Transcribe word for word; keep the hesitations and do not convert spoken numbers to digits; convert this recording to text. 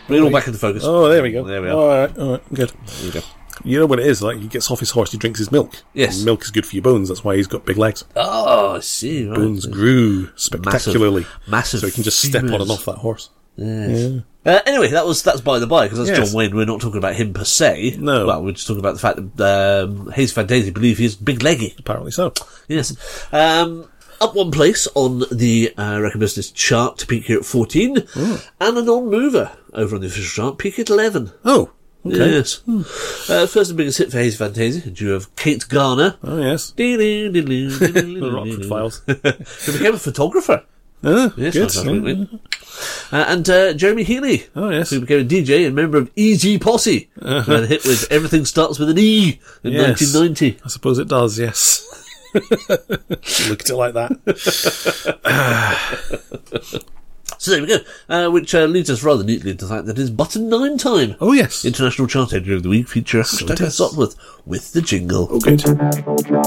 Bring it all back into focus. Oh, there we go. There we are. All right, all right, good. There you go. You know what it is, like, he gets off his horse, he drinks his milk. Yes. And milk is good for your bones, that's why he's got big legs. Oh, I see. Right. Bones grew spectacularly. Massive, massive so he can just step on femurs. and off that horse. Yes. Yeah. Uh, anyway, that was that's by the by, because that's Yes. John Wayne. We're not talking about him per se. No. Well, we're just talking about the fact that um, Hayes Fantasy believe he's big leggy. Apparently so. Yes. Um, up one place on the uh, Record Business chart to peak here at fourteen, Oh. and a non-mover over on the official chart, peak at eleven. Oh, okay. Yes. Uh, first and biggest hit for Hayes Fantasy, a duo of Kate Garner. Oh, yes. the The Rockford Files. Who became a photographer. Oh, Yes, good. that's right. Uh, and uh, Jeremy Healy, Oh, yes. who became a D J and member of E G Posse, Uh-huh. who had a hit with Everything Starts With an E in Yes. nineteen ninety. I suppose it does, yes. Look at it like that. So there we go, uh, which uh, leads us rather neatly into the fact that it's button nine time. Oh, yes. International Chart Editor of the Week feature So hashtag it is. Sopwith with the jingle. Oh, good.